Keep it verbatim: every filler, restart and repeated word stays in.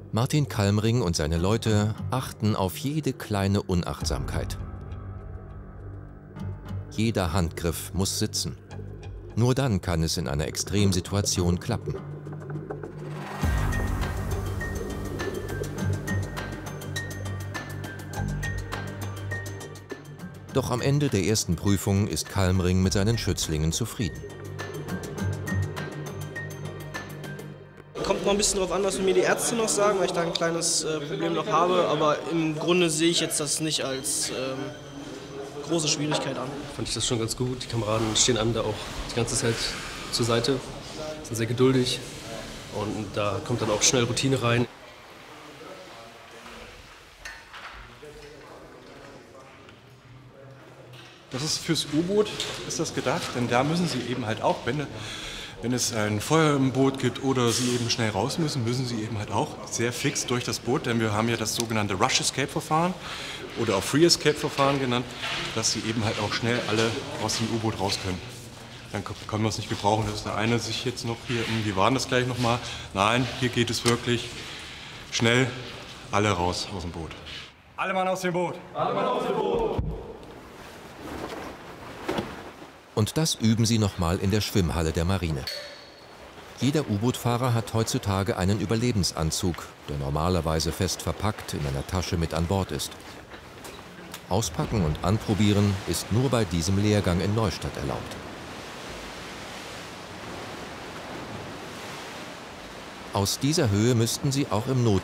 Martin Kalmring und seine Leute achten auf jede kleine Unachtsamkeit. Jeder Handgriff muss sitzen. Nur dann kann es in einer Extremsituation klappen. Doch am Ende der ersten Prüfung ist Kalmring mit seinen Schützlingen zufrieden. Kommt noch ein bisschen darauf an, was mir die Ärzte noch sagen, weil ich da ein kleines äh, Problem noch habe. Aber im Grunde sehe ich jetzt das nicht als ähm, große Schwierigkeit an. Fand ich das schon ganz gut. Die Kameraden stehen einem da auch die ganze Zeit zur Seite, sind sehr geduldig und da kommt dann auch schnell Routine rein. Das ist fürs U-Boot ist das gedacht, denn da müssen Sie eben halt auch, wenn, wenn es ein Feuer im Boot gibt oder Sie eben schnell raus müssen, müssen Sie eben halt auch sehr fix durch das Boot, denn wir haben ja das sogenannte Rush Escape Verfahren oder auch Free Escape Verfahren genannt, dass Sie eben halt auch schnell alle aus dem U-Boot raus können. Dann können wir es nicht gebrauchen, dass der eine sich jetzt noch hier, wie war das gleich nochmal? Nein, hier geht es wirklich schnell alle raus aus dem Boot. Alle Mann aus dem Boot! Alle Mann aus dem Boot! Und das üben sie nochmal in der Schwimmhalle der Marine. Jeder U-Boot-Fahrer hat heutzutage einen Überlebensanzug, der normalerweise fest verpackt in einer Tasche mit an Bord ist. Auspacken und anprobieren ist nur bei diesem Lehrgang in Neustadt erlaubt. Aus dieser Höhe müssten sie auch im Not